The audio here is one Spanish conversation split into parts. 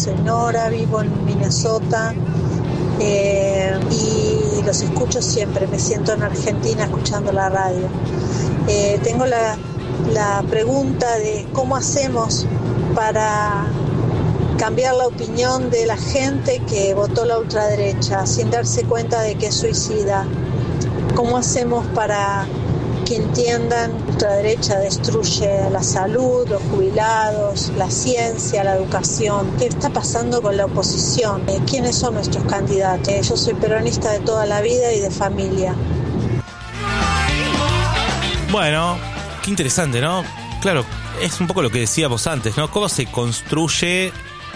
soy Nora, vivo en Minnesota y los escucho siempre, me siento en Argentina escuchando la radio. Tengo la pregunta de cómo hacemos para cambiar la opinión de la gente que votó la ultraderecha sin darse cuenta de que es suicida. ¿Cómo hacemos para que entiendan que la ultraderecha destruye la salud, los jubilados, la ciencia, la educación? ¿Qué está pasando con la oposición? ¿Quiénes son nuestros candidatos? Yo soy peronista de toda la vida y de familia. Bueno, qué interesante, ¿no? Claro, es un poco lo que decíamos antes, ¿no? ¿Cómo se construye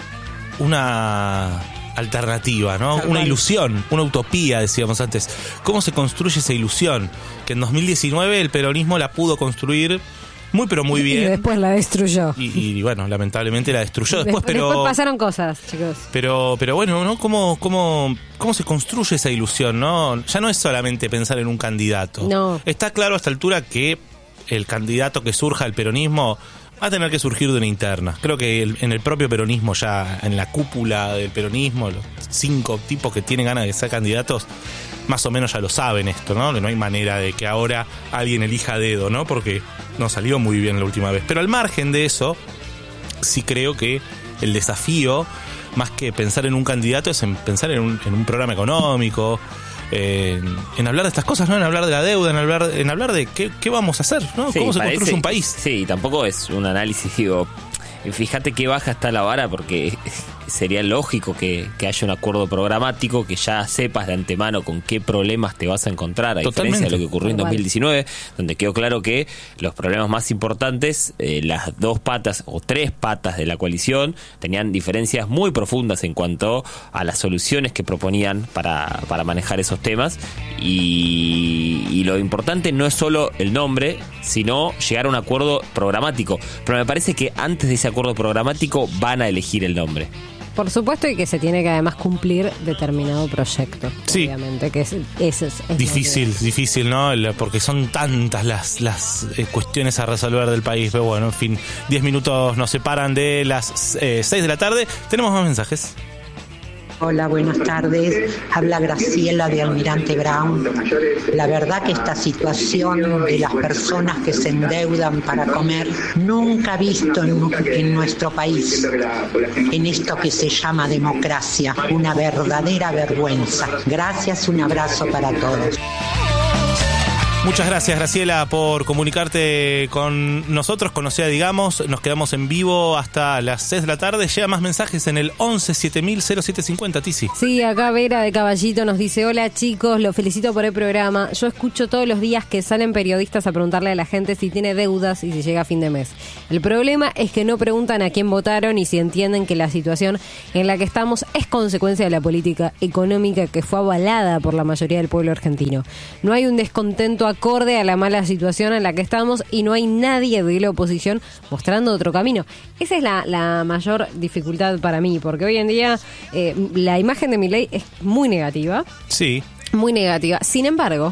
una alternativa, ¿no? Una ilusión, una utopía, decíamos antes. ¿Cómo se construye esa ilusión? Que en 2019 el peronismo la pudo construir muy pero muy bien. Y después la destruyó. Y bueno, lamentablemente la destruyó después, pero... Después pasaron cosas, chicos. Pero bueno, ¿no? ¿Cómo se construye esa ilusión, no? Ya no es solamente pensar en un candidato. No. Está claro a esta altura que el candidato que surja del peronismo va a tener que surgir de una interna. Creo que en el propio peronismo, ya en la cúpula del peronismo, los 5 tipos que tienen ganas de ser candidatos, más o menos ya lo saben esto, ¿no? Que no hay manera de que ahora alguien elija a dedo, ¿no? Porque no salió muy bien la última vez. Pero al margen de eso, sí creo que el desafío, más que pensar en un candidato, es en pensar en un programa económico, en hablar de estas cosas, ¿no? En hablar de la deuda, en hablar de qué vamos a hacer, ¿no? Sí, cómo se construye un país. Sí, tampoco es un análisis, digo, fíjate qué baja está la vara, porque sería lógico que haya un acuerdo programático, que ya sepas de antemano con qué problemas te vas a encontrar, a diferencia de lo que ocurrió en 2019, donde quedó claro que los problemas más importantes, las 2 patas o 3 patas de la coalición, tenían diferencias muy profundas en cuanto a las soluciones que proponían para manejar esos temas, y lo importante no es solo el nombre, sino llegar a un acuerdo programático. Pero me parece que antes de ese acuerdo programático van a elegir el nombre. Por supuesto, y que se tiene que además cumplir determinado proyecto. Sí. Obviamente, que es difícil, ¿no? Porque son tantas las cuestiones a resolver del país. Pero bueno, en fin, 10 minutos nos separan de las 6 de la tarde. Tenemos más mensajes. Hola, buenas tardes. Habla Graciela de Almirante Brown. La verdad que esta situación de las personas que se endeudan para comer, nunca visto en nuestro país, en esto que se llama democracia, una verdadera vergüenza. Gracias, un abrazo para todos. Muchas gracias, Graciela, por comunicarte con nosotros, con Osea Digamos. Nos quedamos en vivo hasta las 6 de la tarde. Llega más mensajes en el 11 7000 0750, Tizi. Sí, acá Vera de Caballito nos dice: hola chicos, los felicito por el programa. Yo escucho todos los días que salen periodistas a preguntarle a la gente si tiene deudas y si llega a fin de mes. El problema es que no preguntan a quién votaron y si entienden que la situación en la que estamos es consecuencia de la política económica que fue avalada por la mayoría del pueblo argentino. No hay un descontento acorde a la mala situación en la que estamos y no hay nadie de la oposición mostrando otro camino. Esa es la mayor dificultad para mí, porque hoy en día la imagen de Milei es muy negativa. Sí. Muy negativa. Sin embargo,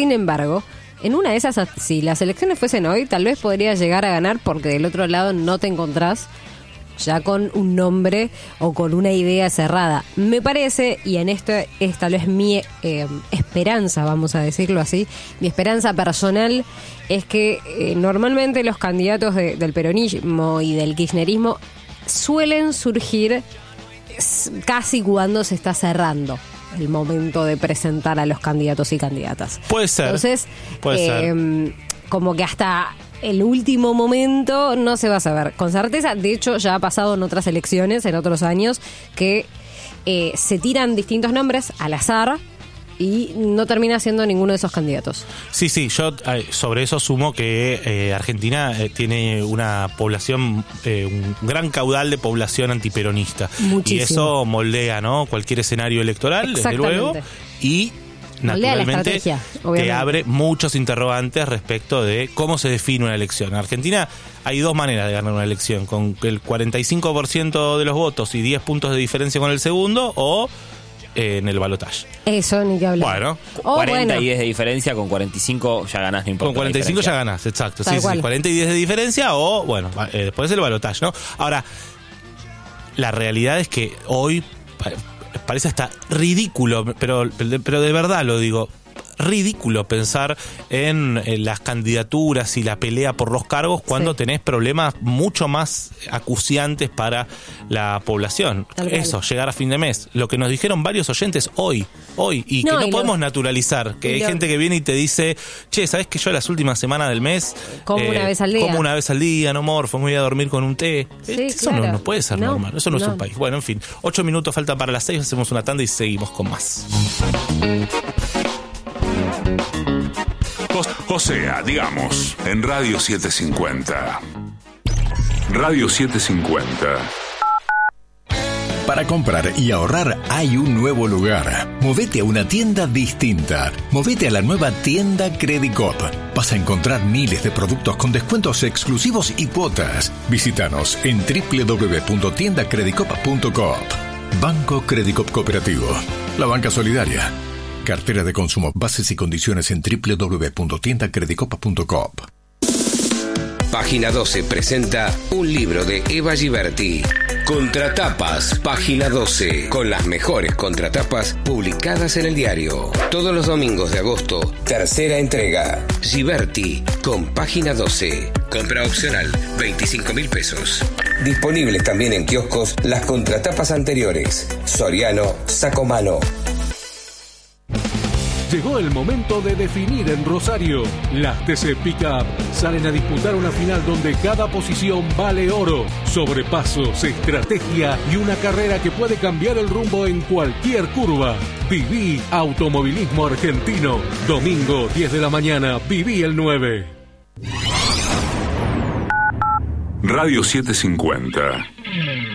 en una de esas, si las elecciones fuesen hoy, tal vez podría llegar a ganar, porque del otro lado no te encontrás ya con un nombre o con una idea cerrada. Me parece, y en esto es tal vez mi esperanza, vamos a decirlo así, mi esperanza personal es que normalmente los candidatos del peronismo y del kirchnerismo suelen surgir casi cuando se está cerrando el momento de presentar a los candidatos y candidatas. Puede ser. Entonces, puede ser. Como que hasta el último momento no se va a saber con certeza. De hecho, ya ha pasado en otras elecciones, en otros años, que se tiran distintos nombres al azar y no termina siendo ninguno de esos candidatos. Sí, yo sobre eso sumo que Argentina tiene una población, un gran caudal de población antiperonista. Muchísimo. Y eso moldea, ¿no?, cualquier escenario electoral, desde luego, y naturalmente te abre muchos interrogantes respecto de cómo se define una elección. En Argentina hay 2 maneras de ganar una elección: con el 45% de los votos y 10 puntos de diferencia con el segundo, o en el balotaje. Eso ni que hablar. Bueno, 40 y 10 de diferencia, con 45 ya ganás, no importa. Con 45 ya ganás, exacto. Sí, 40 y 10 de diferencia, o bueno, después el balotaje, ¿no? Ahora, la realidad es que hoy parece hasta ridículo, pero de verdad lo digo, ridículo pensar en las candidaturas y la pelea por los cargos cuando tenés problemas mucho más acuciantes para la población. Eso, llegar a fin de mes. Lo que nos dijeron varios oyentes hoy, y que no podemos naturalizar, que hay gente que viene y te dice, che, ¿sabés que yo las últimas semanas del mes como una vez al día, no morfo, me voy a dormir con un té? Eso no puede ser normal, eso no es un país. Bueno, en fin, 8 minutos faltan para las 6, hacemos una tanda y seguimos con más. O sea, digamos, en Radio 750. Radio 750. Para comprar y ahorrar hay un nuevo lugar. Movete a una tienda distinta. Movete a la nueva tienda Credicop. Vas a encontrar miles de productos con descuentos exclusivos y cuotas. Visítanos en www.tiendacredicop.coop. Banco Credicop Cooperativo. La banca solidaria. Cartera de consumo. Bases y condiciones en www.tiendacredicop.coop. Página 12 presenta un libro de Eva Giberti. Contratapas, Página 12, con las mejores contratapas publicadas en el diario. Todos los domingos de agosto, tercera entrega. Giberti, con Página 12. Compra opcional, 25.000 pesos. Disponibles también en kioscos las contratapas anteriores. Soriano, Sacomano. Llegó el momento de definir en Rosario. Las TC Pickup salen a disputar una final donde cada posición vale oro. Sobrepasos, estrategia y una carrera que puede cambiar el rumbo en cualquier curva. Viví Automovilismo Argentino. Domingo, 10 de la mañana, Viví el 9. Radio 750.